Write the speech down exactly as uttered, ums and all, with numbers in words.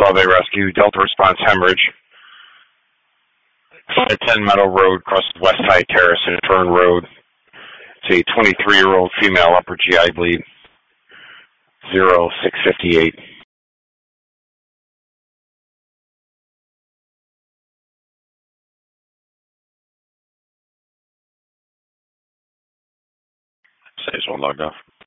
Holiday Rescue, Delta Response Hemorrhage. five ten Meadow Road, crosses West High Terrace and Fern Road. It's a twenty-three-year-old female upper G I bleed. zero six fifty-eight. Says one logged off.